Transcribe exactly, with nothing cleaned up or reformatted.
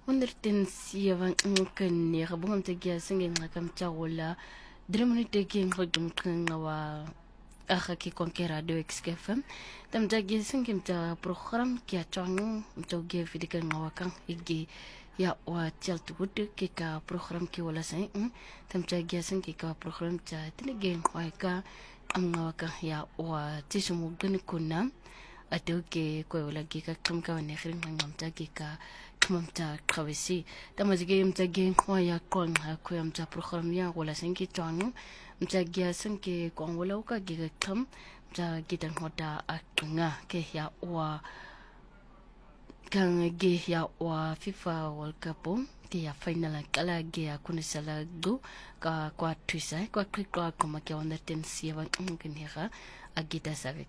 Wonderten siya kan ni kabungam tagia singing nakam chawala dramani tagia ngogum ngawa aka ki konkera do xkfm tam tagia singim ta program kia chang to ge vidika ngawakan igi ya wa cheltu wudu ki ka program ki wala sai tam tagia singi ka program cha tinige ngwaika am ngawaka ya wa tisumu gani kunam atau ke kau lagi ka kem kawan ni kering ngam tagi ka kemam ta kawisi tamas game tagi kau ya kong aku yang ta program ya wala sengki tuang mtagi sengki kong wala uka giga kem ta kita ngoda akenga ke ya wa kang ge ya wa FIFA World Cup ke ya final kala ge aku ni sala go ka kwa twisa kwa kwa kwa kama ke onda tensi wa mungkin hera agita sabe